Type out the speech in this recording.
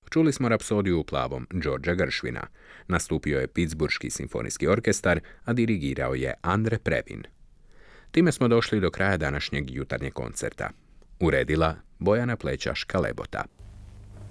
Čuli smo Rapsodiju u plavom Đorđa Gershwina. Nastupio je Pittsburghski simfonijski orkestar, a dirigirao je Andre Previn. Time smo došli do kraja današnjeg jutarnjeg koncerta. Uredila Bojana Plećaš-Kalebota.